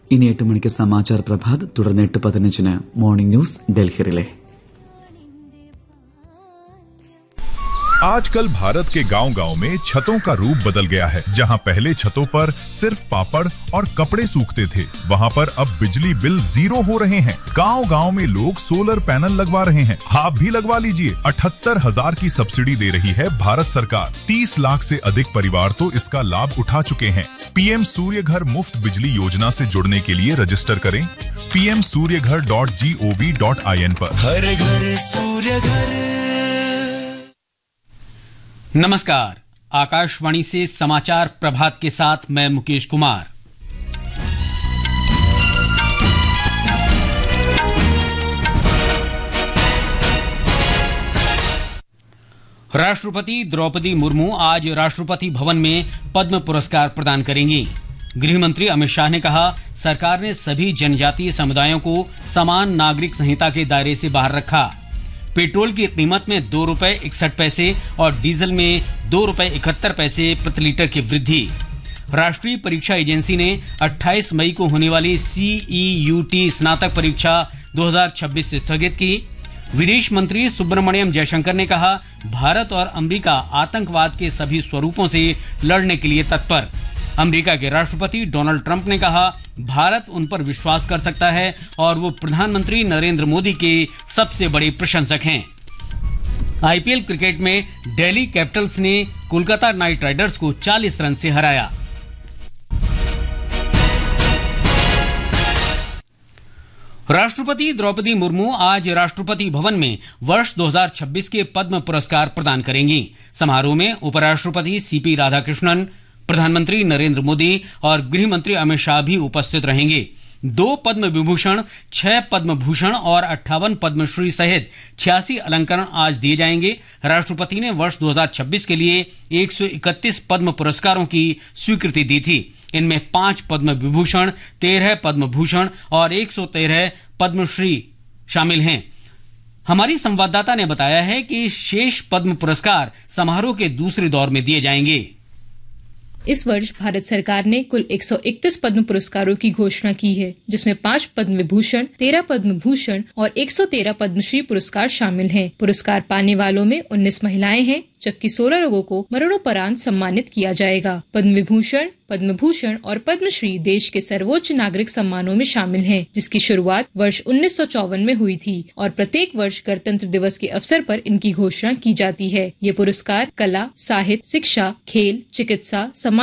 ഇനി 8 മണിക്ക് സമാചാർ പ്രഭാത്, തുടർന്ന് 8:15 മോർണിംഗ് ന്യൂസ് ഡൽഹി റിലേ. आजकल भारत के गांव-गांव में छतों का रूप बदल गया है। जहां पहले छतों पर सिर्फ पापड़ और कपड़े सूखते थे, वहां पर अब बिजली बिल 0 हो रहे हैं। गांव-गांव में लोग सोलर पैनल लगवा रहे हैं। आप भी लगवा लीजिए। 78,000 की सब्सिडी दे रही है भारत सरकार। 30 लाख से अधिक परिवार तो इसका लाभ उठा चुके हैं। पीएम सूर्य घर मुफ्त बिजली योजना से जुड़ने के लिए रजिस्टर करें pmsuryaghar.gov.in पर। हर घर सूर्य घर। नमस्कार, आकाशवाणी से समाचार प्रभात के साथ मैं मुकेश कुमार। राष्ट्रपति द्रौपदी मुर्मू आज राष्ट्रपति भवन में पद्म पुरस्कार प्रदान करेंगी। गृह मंत्री अमित शाह ने कहा, सरकार ने सभी जनजातीय समुदायों को समान नागरिक संहिता के दायरे से बाहर रखा। पेट्रोल की कीमत में ₹2.61 और डीजल में ₹2.71 प्रति लीटर की वृद्धि। राष्ट्रीय परीक्षा एजेंसी ने 28 मई को होने वाली CEUT स्नातक परीक्षा 2026 से स्थगित की। विदेश मंत्री सुब्रमण्यम जयशंकर ने कहा, भारत और अमेरिका आतंकवाद के सभी स्वरूपों से लड़ने के लिए तत्पर। अमेरिका के राष्ट्रपति डोनाल्ड ट्रंप ने कहा, भारत उन पर विश्वास कर सकता है और वो प्रधानमंत्री नरेंद्र मोदी के सबसे बड़े प्रशंसक हैं। IPL क्रिकेट में दिल्ली कैपिटल्स ने कोलकाता नाइट राइडर्स को 40 रन से हराया। राष्ट्रपति द्रौपदी मुर्मू आज राष्ट्रपति भवन में वर्ष 2026 के पद्म पुरस्कार प्रदान करेंगी। समारोह में उपराष्ट्रपति CP राधाकृष्णन, प्रधानमंत्री नरेंद्र मोदी और गृह मंत्री अमित शाह भी उपस्थित रहेंगे। 2 पद्म विभूषण, 6 पद्म भूषण और 58 पद्मश्री सहित 86 अलंकरण आज दिए जाएंगे। राष्ट्रपति ने वर्ष 2026 के लिए 131 पद्म पुरस्कारों की स्वीकृति दी थी। इनमें 5 पद्म विभूषण, 13 पद्म भूषण और 113 पद्मश्री शामिल हैं। हमारी संवाददाता ने बताया है कि शेष पद्म पुरस्कार समारोह के दूसरे दौर में दिए जाएंगे। इस वर्ष भारत सरकार ने कुल 131 पद्म पुरस्कारों की घोषणा की है, जिसमें 5 पद्म विभूषण, 13 पद्म भूषण और 113 पद्मश्री पुरस्कार शामिल हैं। पुरस्कार पाने वालों में 19 महिलाएं हैं, जबकि 16 लोगों को मरणोपरांत सम्मानित किया जाएगा। पद्म विभूषण, पद्म भूषण और पद्मश्री देश के सर्वोच्च नागरिक सम्मानों में शामिल हैं, जिसकी शुरुआत वर्ष 1954 में हुई थी और प्रत्येक वर्ष गणतंत्र दिवस के अवसर पर इनकी घोषणा की जाती है। ये पुरस्कार कला, साहित्य, शिक्षा, खेल, चिकित्सा, समाज